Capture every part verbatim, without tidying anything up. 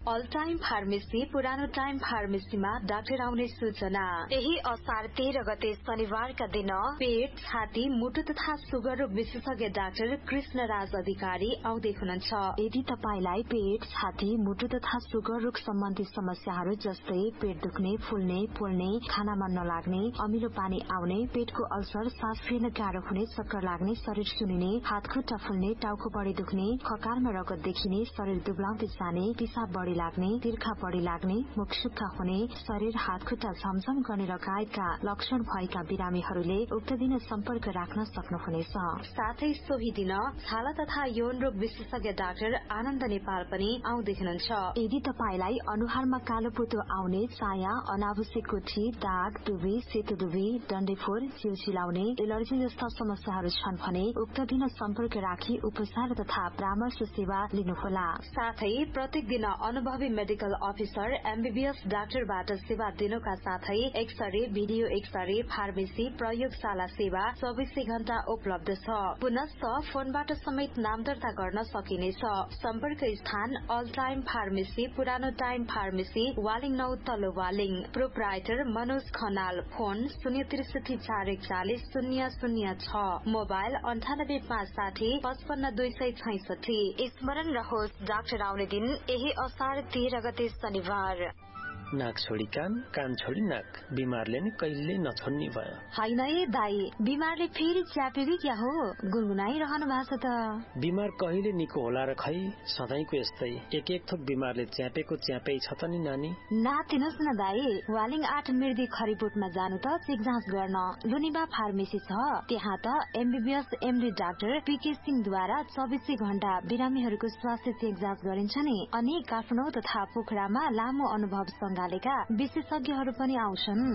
All time pharmacy पुरानो time फार्मेसीमा doctor आउने सूचना। यही असार तेह्र गते शनिबारका दिन पेट, छाती, मुटु तथा सुगर रोग विशेषज्ञ डाक्टर कृष्ण राज अधिकारी आउँदै हुनुहुन्छ। यदि तपाईलाई पेट, छाती, मुटु तथा सुगर रोग सम्बन्धी समस्याहरू जस्तै पेट दुख्ने, फुल्ने, पोल्ने, खाना मन नलाग्ने, अमिलो पानी आउने, पेटको अल्सर, सास फेर्न गाह्रो हुने, चक्कर लाग्ने, शरीर सुनिने, हात खुट्टा फुल्ने, टाउको बढी दुख्ने, खकारमा रगत देखिने, शरीर दुब्लाउँदै जाने, पिसाब बढी लाग्ने, तिर्खा बढी लाग्ने, मुख सुक्खा हुने, शरीर हात खुट्टा झमझम गर्ने लगायतका लक्षण भएका बिरामीहरूले उक्त दिन सम्पर्क राख्न सक्नुहुनेछ। साथै सोही दिन छाला तथा यौन रोग विशेषज्ञ डाक्टर आनन्द नेपाल पनि आउँदै हुनुहुन्छ। यदि तपाईलाई अनुहारमा कालो पोतो आउने, चाया, अनावश्यक गुठी, दाग, दुबी, सेतो दुबी, डन्डेफोर, जिउ चिलाउने, एलर्जी जस्ता समस्याहरू छन् भने उक्त दिन सम्पर्क राखी उपचार तथा परामर्श सेवा लिनुहोला। साथै प्रत्येक दिन अनुभवी मेडिकल अफिसर एमबीबीएस डाक्टरबाट सेवा दिनुका साथै एक्सरे, भिडियो एक्सरे, फार्मेसी, प्रयोगशाला सेवा चौबिसै घण्टा उपलब्ध छ। पुनश्च फोनबाट समेत नाम दर्ता गर्न सकिनेछ। सम्पर्क स्थान अल टाइम फार्मेसी पुरानो टाइम फार्मेसी वालिङ नौ तल्लो वालिङ। प्रोप्राइटर मनोज खनाल। फोन शून्य त्रिसठी चार एकचालिस शून्य शून्य छ। मोबाइल अन्ठानब्बे पाँच साठी पचपन्न दुई सय छैसठी। स्मरण रहोस् डाक्टर आउने दिन यही असार तेह्र गते शनिबार। नाक छोडी कान, कान छोडी नाक, बिमारले नि कहिले नछोड्ने भयो। होइन ए दाई, बिमारले फेरि च्यापेको क्या हो? गुनगुनाइरहनु भएको छ त। बिमार कहिले निको होला र खै, सधैँको यस्तै एक एक थोक बिमारले च्यापेको च्यापै छ त नि नानी। नातिनुहोस् न दाई, वालिङ आठ मिर्दी खरिबोटमा जानु त चेक जाँच गर्न लुनिबा फार्मेसी छ। त्यहाँ त एमबीबीएस एमडी डाक्टर पीके सिंहद्वारा चौबिसै घण्टा बिरामीहरूको स्वास्थ्य चेक जाँच गरिन्छ नि। अनि काठमाडौँ तथा पोखरामा लामो अनुभव सँगालेका विशेषज्ञहरू पनि आउँछन्।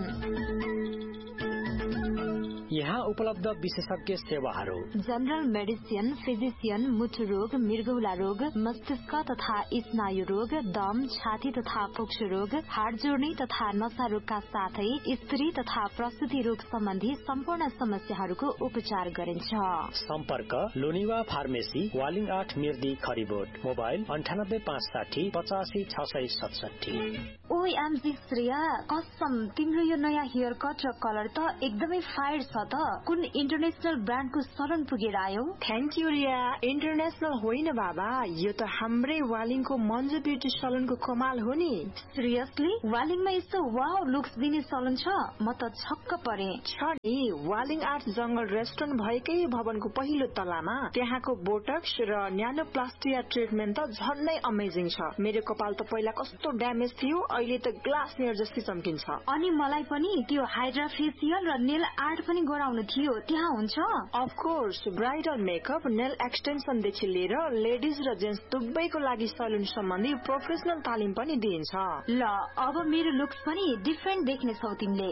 यहाँ उपलब्ध विशेषज्ञ सेवाहरू: जनरल मेडिसिन, फिजिशियन, मुटु रोग, मृगौला रोग, मस्तिष्क तथा स्नायु रोग, दम, छाती तथा फोक्सो रोग, हाड जोड्ने तथा नशा रोगका साथै स्त्री तथा प्रसुति रोग सम्बन्धी सम्पूर्ण समस्याहरूको उपचार गरिन्छ। सम्पर्क लोनिवा फार्मेसी वालिङ आठ मिर्दी खरिबोट। मोबाइल अन्ठानब्बे पाँच साठी पचासी छ सय सतसठी। ओ एमजी श्रेया, कसम तिम्रो यो नयाँ हेयर कट र कलर त एकदमै फायर छ त। कुन इन्टरनेशनल ब्रान्डको सलन पुगेर आयो? Thank you Riya. इन्टरनेशनल होइन बाबा, यो त हाम्रै वालिङको मन्जु ब्युटी सलनको कमाल हो नि। सिरियसली? वालिङमा यस्तो वाउ लुक्स दिने सलन छ? म त छक्क परे। छ नि, वालिङ आर्ट जंगल रेस्टुरेन्ट भएकै भवनको पहिलो तलामा त्यहाँको बोटक्स र न्यानोप्लास्टिया ट्रिटमेन्ट त झन्नै अमेजिङ छ। मेरो कपाल त पहिला कस्तो ड्यामेज थियो, अहिले त ग्लास नेयर जस्तै चम्किन्छ। अनि मलाई पनि त्यो हाइड्रा फेसियल र नेल आर्ट पनि गराउनु थियो, त्यहाँ हुन्छ? Of course, bridal makeup, nail extension देखि लिएर लेडिज र जेन्ट्स दुवैको लागि सलुन सम्बन्धी प्रोफेसनल तालिम पनि दिइन्छ। ल, अब मेरो लुक्स पनि डिफरेन्ट देख्ने छौ तिमीले।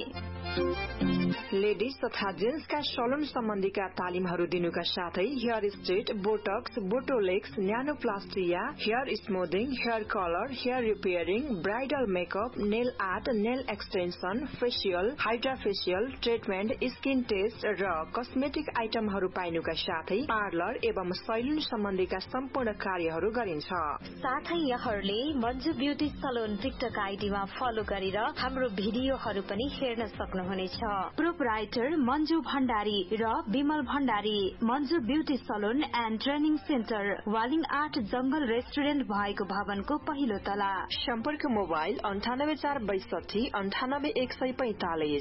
लेडिज तथा जेन्ट्सका सलुन सम्बन्धीका तालिमहरू दिनुका साथै hair straight, Botox, बोटोलेक्स, न्यानोप्लास्टिया, hair स्मुथिङ, hair colour, hair repairing, bridal makeup, nail art, nail extension, facial, hydra facial treatment, skin test र कस्मेटिक आइटमहरू पाइनुका साथै पार्लर एवं सैलुन सम्बन्धीका सम्पूर्ण कार्यहरू गरिन्छ। साथै यहाँहरूले Manju beauty salon TikTok आइडीमा follow गरेर हाम्रो भिडियोहरू पनि हेर्न सक्नुहुनेछ। प्रोप्राइटर मन्जु भण्डारी र Bimal Bhandari. Manju beauty salon and training centre, Waling art जंगल रेस्टुरेन्ट भएको भवनको पहिलो तला। सम्पर्क मोबाइल अन्ठानब्बे चार बैसठी अन्ठानब्बे एक सय पैंतालिस।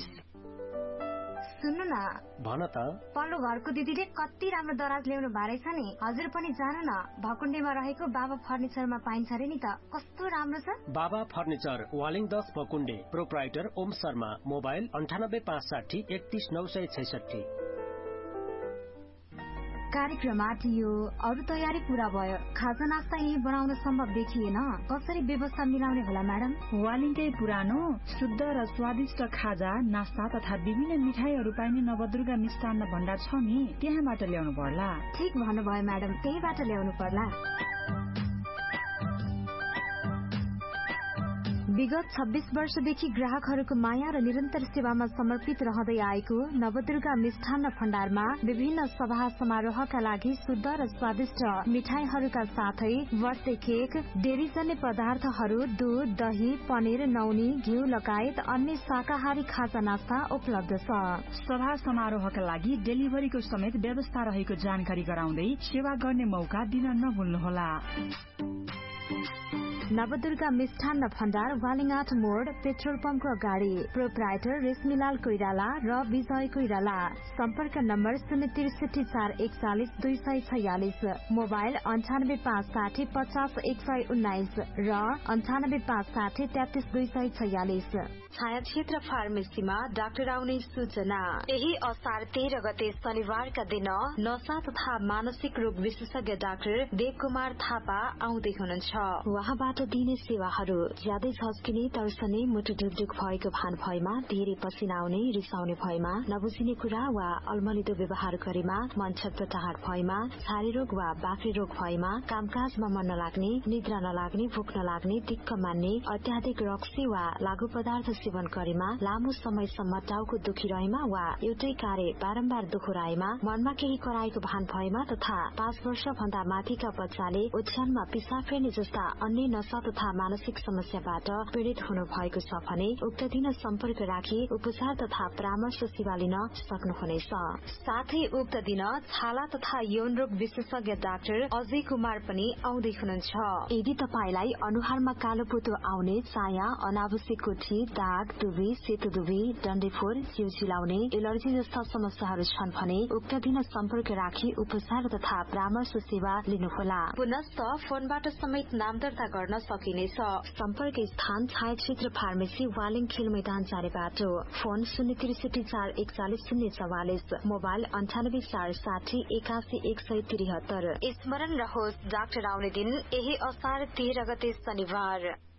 सुन्नु न, भन त। पल्लो घरको दिदीले कति राम्रो दराज ल्याउनु भएछ नि। हजुर पनि जानु न, भकुण्डेमा रहेको बाबा फर्निचरमा पाइन्छ रे नि त, कस्तो राम्रो छ। बाबा फर्निचर वालिङ दस भकुण्डे। प्रोप्राइटर ओम शर्मा। मोबाइल अन्ठानब्बे पाँच साठी एकतीस नौ सय छैसठी। कार्यक्रम आटियो, अरू तयारी पूरा भयो, खाजा नास्ता यही बनाउन सम्भव देखिएन। कसरी व्यवस्था मिलाउने होला म्याडम? वालिङकै पुरानो शुद्ध र स्वादिष्ट खाजा, नास्ता तथा विभिन्न मिठाईहरू पाइने नवदुर्गा मिष्टान्न भण्डार छ नि, त्यहाँबाट ल्याउनु पर्ला। ठिक भन्नुभयो म्याडम, त्यहीबाट ल्याउनु पर्ला। विगत छब्बीस वर्षदेखि ग्राहकहरूको माया र निरन्तर सेवामा समर्पित रहँदै आएको नवदुर्गा मिष्ठान्न भण्डारमा विभिन्न सभा समारोहका लागि शुद्ध र स्वादिष्ट मिठाईहरूका साथै बर्थडे केक, डेरीजन्य पदार्थहरू, दूध, दही, पनिर, नौनी, घिउ लगायत अन्य शाकाहारी खाजा नास्ता उपलब्ध छ। सभा समारोहका लागि डेलिभरीको समेत व्यवस्था रहेको जानकारी गराउँदै सेवा गर्ने मौका दिन नभुल्नुहोला। नवदुर्गा मिष्ठान्न भण्डार, वालिङाट मोड, पेट्रोल पम्पको अगाडि। प्रोप्राइटर रेशमीलाल कोइराला र विजय कोइराला। सम्पर्क नम्बर शून्य त्रिसठी चार एकचालिस दुई सय छयालिस, मोबाइल अन्ठानब्बे पाँच साठी पचास एक सय उन्नाइस र अन्ठानब्बे पाँच साठी तेत्तिस दुई सय छयालिस। छायाक्षेत्र फार्मेसीमा डाक्टर आउने सूचना। यही असार तेह्र गते शनिबारका दिन नशा तथा मानसिक रोग विशेषज्ञ डाक्टर देव कुमार थापा आउँदै हुनुहुन्छ। उहाँबाट दिने सेवाहरू ज्यादै झस्किने, तर्सने, मुटु ढुकढुक भएको भान भएमा, धेरै पसिना आउने, रिसाउने भएमा, नबुझिने कुरा वा अल्मलिदो व्यवहार गरेमा, मन छटपटाहट भएमा, छारे रोग वा बाक्रे रोग भएमा, कामकाजमा मन नलाग्ने, निद्रा नलाग्ने, भोक नलाग्ने, दिक्क मान्ने, अत्याधिक रक्सी वा लागू पदार्थ सेवन गरेमा, लामो समयसम्म टाउको दुखिरहेमा वा एउटै कार्य बारम्बार दोहोऱ्याएमा, मनमा केही कराएको भान भएमा तथा पाँच वर्ष भन्दा माथिका बच्चाले ओछ्यानमा पिसाब फेर्ने जस्ता अन्य नशा तथा मानसिक समस्याबाट पीड़ित हुनु भएको छ भने उक्त दिन सम्पर्क राखी उपचार तथा परामर्श सेवा लिन सक्नुहुनेछ। साथै उक्त दिन छाला तथा यौन रोग विशेषज्ञ डाक्टर अजय कुमार पनि आउँदै हुनुहुन्छ। यदि तपाईलाई अनुहारमा कालोपोतो आउने, चाया, अनावश्यक कोठी, दाग, दुबी, सेतो दुबी, डन्डेफोर, जिउ चिलाउने, एलर्जी जस्ता समस्याहरू छन् भने उक्त दिन सम्पर्क राखी उपचार तथा परामर्श सेवा लिनुहोला। पुनश्च फोनबाट समेत नाम दर्ता गर्न सकिनेछ। सम्पर्क स्थान छायाक्षेत्र फार्मेसी, वालिङ खेल मैदान जाने बाटो। फोन शून्य त्रिसठी चार एकचालिस शून्य चौवालिस, मोबाइल अन्ठानब्बे चार साठी एकासी एक सय त्रिहत्तर। स्मरण रहोस्, डाक्टर आउने दिन यही असार तेह्र गते शनिबार।